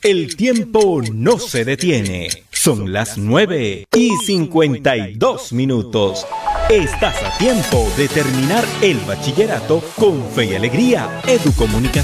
El tiempo no se detiene. Son las 9:52. Estás a tiempo de terminar el bachillerato con fe y alegría. Educomunicación.